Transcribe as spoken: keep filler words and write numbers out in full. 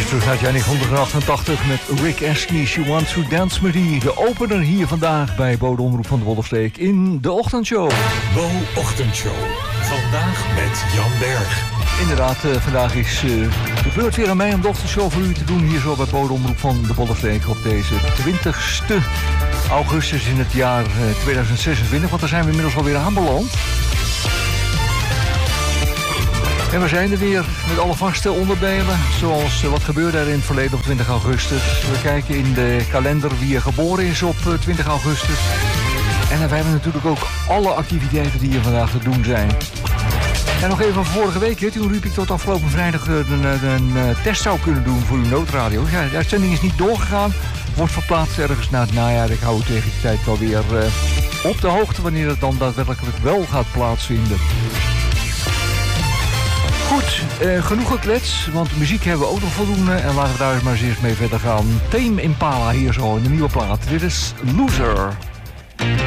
Terug naar het jaar negentien achtentachtig met Rick Astley, She Wants to Dance With Me. De opener hier vandaag bij Bo de Omroep van de Wolfsteek in de ochtendshow. Bo Ochtendshow. Vandaag met Jan Berg. Inderdaad, uh, vandaag is uh, de beurt weer aan mij om de ochtendshow voor u te doen. Hier zo bij Bo de Omroep van de Wolfsteek op deze twintigste augustus in het jaar uh, tweeduizend zesentwintig. Want daar zijn we inmiddels alweer aanbeland. En we zijn er weer met alle vaste onderdelen, zoals uh, wat gebeurde er in het verleden op twintig augustus. We kijken in de kalender wie er geboren is op uh, twintig augustus. En dan hebben we natuurlijk ook alle activiteiten die hier vandaag te doen zijn. En nog even van vorige week, hè, toen riep ik tot afgelopen vrijdag uh, een, een, een uh, test zou kunnen doen voor uw noodradio. Ja, de uitzending is niet doorgegaan, wordt verplaatst ergens na het najaar. Ik hou het tegen die tijd wel weer uh, op de hoogte wanneer het dan daadwerkelijk wel gaat plaatsvinden. Goed, uh, genoeg geklets, want muziek hebben we ook nog voldoende. En laten we daar eens maar eens eerst mee verder gaan. Tame Impala hier zo in de nieuwe plaat. Dit is Loser.